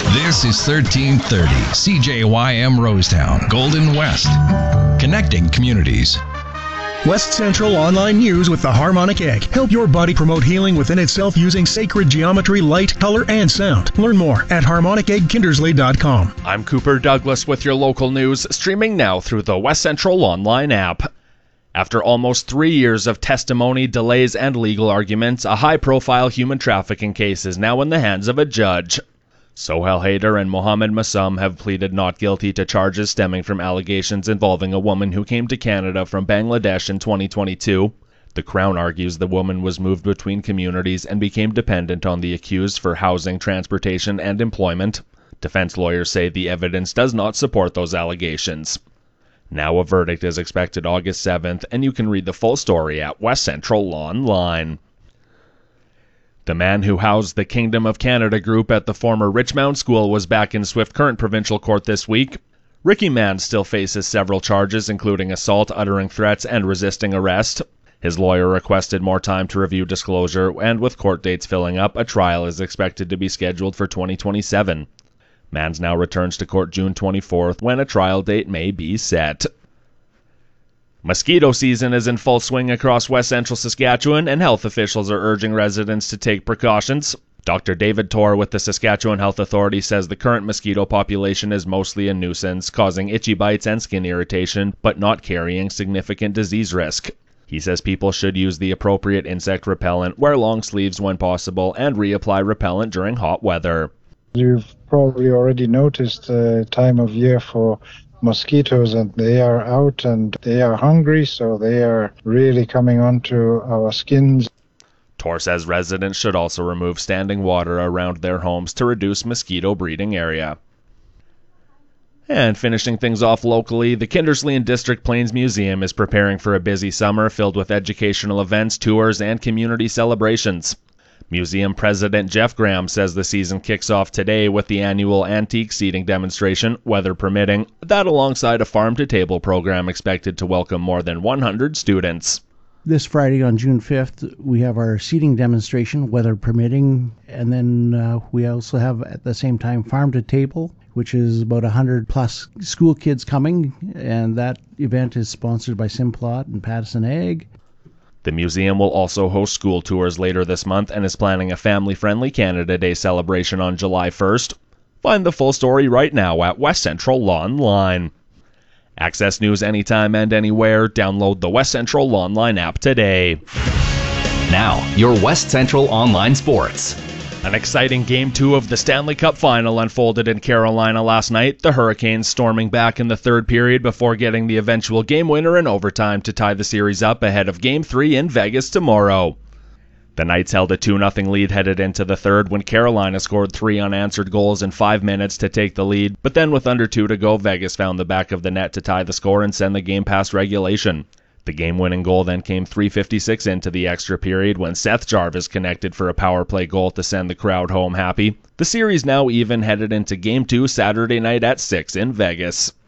This is 1330 CJYM Rosetown, Golden West. Connecting communities. West Central Online News with the Harmonic Egg. Help your body promote healing within itself using sacred geometry, light, color, and sound. Learn more at harmoniceggkindersley.com. I'm Cooper Douglas with your local news, streaming now through the West Central Online app. After almost 3 years of testimony, delays, and legal arguments, a high-profile human trafficking case is now in the hands of a judge. Sohail Haider and Mohammed Masum have pleaded not guilty to charges stemming from allegations involving a woman who came to Canada from Bangladesh in 2022. The Crown argues the woman was moved between communities and became dependent on the accused for housing, transportation, and employment. Defense lawyers say the evidence does not support those allegations. Now a verdict is expected August 7th, and you can read the full story at West Central Online. The man who housed the Kingdom of Canada group at the former Richmond School was back in Swift Current Provincial Court this week. Ricky Mann still faces several charges, including assault, uttering threats, and resisting arrest. His lawyer requested more time to review disclosure, and with court dates filling up, a trial is expected to be scheduled for 2027. Manns now returns to court June 24th, when a trial date may be set. Mosquito season is in full swing across West Central Saskatchewan, and health officials are urging residents to take precautions. Dr. David Torr with the Saskatchewan Health Authority says the current mosquito population is mostly a nuisance, causing itchy bites and skin irritation, but not carrying significant disease risk. He says people should use the appropriate insect repellent, wear long sleeves when possible, and reapply repellent during hot weather. You've probably already noticed the time of year for mosquitoes, and they are out and they are hungry, so they are really coming onto our skins. Torr says residents should also remove standing water around their homes to reduce mosquito breeding area. And finishing things off locally, the Kindersley and District Plains Museum is preparing for a busy summer filled with educational events, tours, and community celebrations. Museum President Jeff Graham says the season kicks off today with the annual antique seating demonstration, weather permitting, that alongside a farm-to-table program expected to welcome more than 100 students. This Friday on June 5th, we have our seating demonstration, weather permitting, and then we also have at the same time farm-to-table, which is about 100-plus school kids coming, and that event is sponsored by Simplot and Pattison Ag. The museum will also host school tours later this month and is planning a family-friendly Canada Day celebration on July 1st. Find the full story right now at West Central Online. Access news anytime and anywhere. Download the West Central Online app today. Now, your West Central Online Sports. An exciting Game 2 of the Stanley Cup Final unfolded in Carolina last night, the Hurricanes storming back in the third period before getting the eventual game winner in overtime to tie the series up ahead of Game 3 in Vegas tomorrow. The Knights held a 2-0 lead headed into the third when Carolina scored 3 unanswered goals in 5 minutes to take the lead, but then with under 2 to go, Vegas found the back of the net to tie the score and send the game past regulation. The game-winning goal then came 3:56 into the extra period when Seth Jarvis connected for a power play goal to send the crowd home happy. The series now even headed into Game 2 Saturday night at 6 in Vegas.